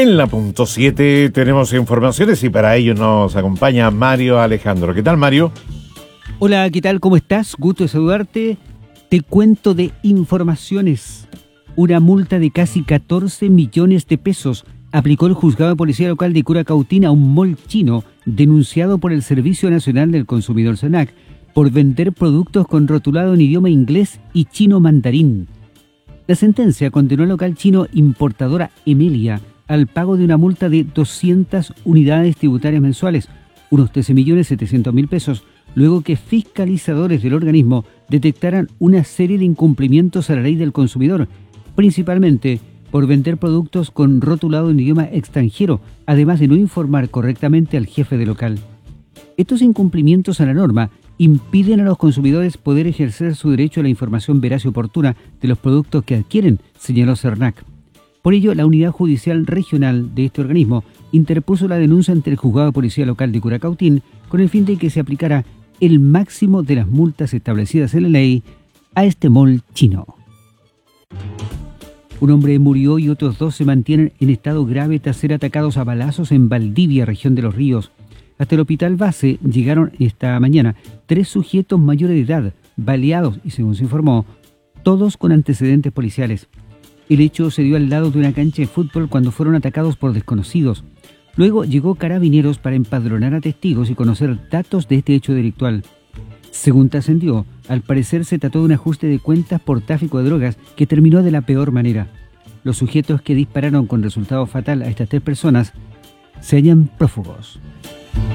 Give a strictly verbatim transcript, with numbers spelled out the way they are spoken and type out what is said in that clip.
En la punto siete tenemos informaciones y para ello nos acompaña Mario Alejandro. ¿Qué tal, Mario? Hola, ¿qué tal? ¿Cómo estás? Gusto de saludarte. Te cuento de informaciones. Una multa de casi catorce millones de pesos aplicó el juzgado de policía local de Curacautín a un mall chino denunciado por el Servicio Nacional del Consumidor SENAC por vender productos con rotulado en idioma inglés y chino mandarín. La sentencia condenó al local chino importadora Emilia al pago de una multa de doscientas unidades tributarias mensuales, unos trece millones setecientos mil pesos, luego que fiscalizadores del organismo detectaran una serie de incumplimientos a la ley del consumidor, principalmente por vender productos con rotulado en idioma extranjero, además de no informar correctamente al jefe de local. Estos incumplimientos a la norma impiden a los consumidores poder ejercer su derecho a la información veraz y oportuna de los productos que adquieren, señaló SERNAC. Por ello, la Unidad Judicial Regional de este organismo interpuso la denuncia ante el Juzgado de Policía Local de Curacautín con el fin de que se aplicara el máximo de las multas establecidas en la ley a este mall chino. Un hombre murió y otros dos se mantienen en estado grave tras ser atacados a balazos en Valdivia, región de Los Ríos. Hasta el hospital base llegaron esta mañana tres sujetos mayores de edad, baleados y, según se informó, todos con antecedentes policiales. El hecho se dio al lado de una cancha de fútbol cuando fueron atacados por desconocidos. Luego llegó Carabineros para empadronar a testigos y conocer datos de este hecho delictual. Según trascendió, al parecer se trató de un ajuste de cuentas por tráfico de drogas que terminó de la peor manera. Los sujetos que dispararon con resultado fatal a estas tres personas se hallan prófugos.